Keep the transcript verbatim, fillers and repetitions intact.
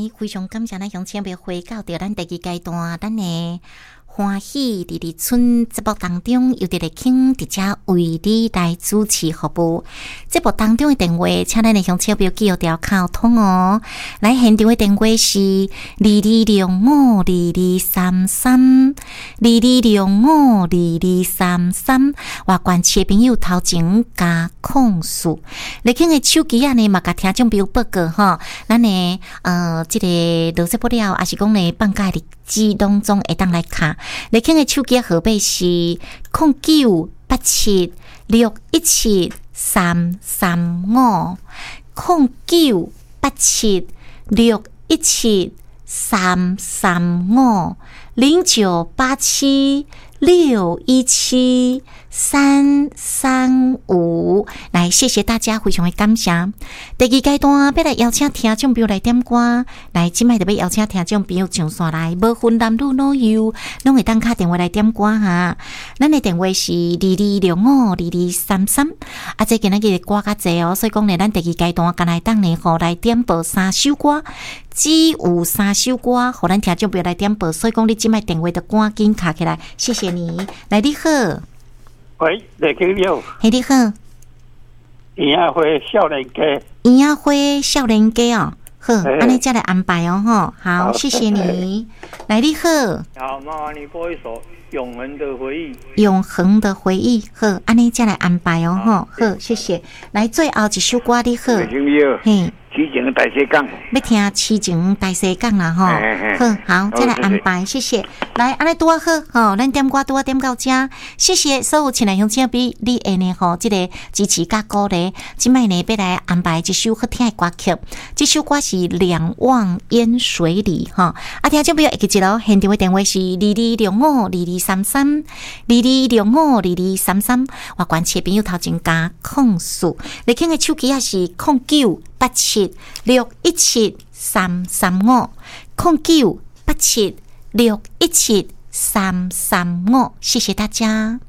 来非常感谢咱乡亲要回到到咱第二阶段，咱的欢喜伫伫村节目当中，由伫咧请伫遮为你来主持服务。节目当中的电话，请咱的乡亲朋友记条卡通哦。来现场的电话是二二六五二二三三，二二六五二二三三。外关市的朋友头前加控诉，来请的手机啊呢嘛，甲听众朋友报告吼，咱的呃，即、这个落雪不了，还是讲呢放假日子当中会当来卡。你听的手机号码是零九八七六一七三三五，零九八七六一七三三五，零九八七六一七三三五。来，谢谢大家，非常的感谢。第二阶段要来邀请听众朋友来点歌，来，今摆就要邀请听众朋友上线来，无分男女老幼，拢会当打电话来点歌哈。咱的电话是二二六五二二三三，啊，这今仔日的歌较济哦，所以讲呢，咱第二阶段干来当呢，互来点播三首歌，只有三首歌，互咱听众朋友来点播，所以讲你今摆电话就赶紧卡起来，谢谢你。来，你好。 喂，李经理， 嘿，你好。 营养会少年家， 营养会少年家哦，好，安尼再来安排哦，吼，好，谢谢你。来，你好。 好，麻烦你播一首《永恒的回忆》。 永恒的回忆，好，安尼再来安排哦，吼，好，谢谢。来，最后一首歌，你好。 李经理，嘿。启程大西港， 要听启程大西港啦吼，好好再来安排，谢谢。来，安尼多好吼，咱点歌多点到这，谢谢所有亲爱乡亲比你下呢吼，这个支持甲鼓励。今摆呢要来安排一首好听的歌曲，这首歌是《两望烟水里》哈。啊，听众朋友会记咯，现场的电话是二二六五二二三三，二二六五二二三三。我关切朋友头前加控诉，你听的手机也是零九八七六一七三三五，零九八七六一七三三五，谢谢大家。